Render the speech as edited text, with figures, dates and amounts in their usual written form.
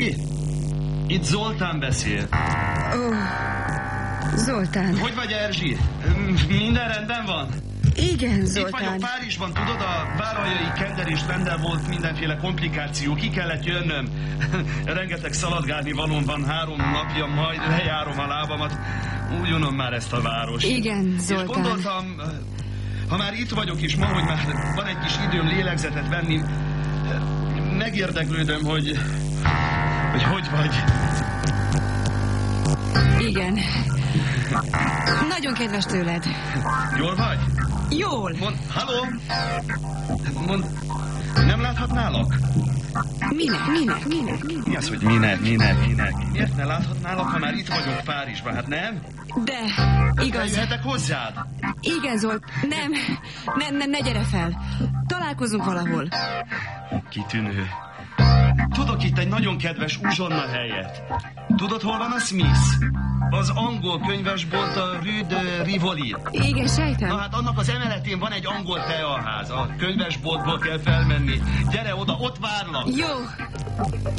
Erzsi? Itt Zoltán beszél. Ó, Zoltán. Hogy vagy, Erzsi? Minden rendben van? Igen, Itt Zoltán. vagyok Párizsban, tudod, a váraljai kender és rendel volt mindenféle komplikáció, ki kellett jönnöm. Rengeteg szaladgálni valóm van, 3 napja, majd lejárom a lábamat. Úgy unom már ezt a várost. Igen, Zoltán. És gondoltam, ha már itt vagyok, és ma, hogy már van egy kis időm lélegzetet venni, megérdeklődöm, hogy vagy. Igen. Nagyon kedves tőled. Jól vagy? Jól. Halló? Mond, nem láthatnálak? Minek? Mi az, hogy minek? Miért ne láthatnálak, ha már itt vagyok Párizsban? Hát nem? De, igaz. Jöhetek hozzád? Igen, Zolt. Nem, ne gyere fel. Találkozunk valahol. Kitűnő. Tudok itt egy nagyon kedves uzsonna helyet. Tudod, hol van a Smith? Az angol könyvesbolt, a Rue de Rivoli. Igen, sejtem. Na hát annak az emeletén van egy angol teaház. A könyvesboltból kell felmenni. Gyere oda, ott várlak. Jó.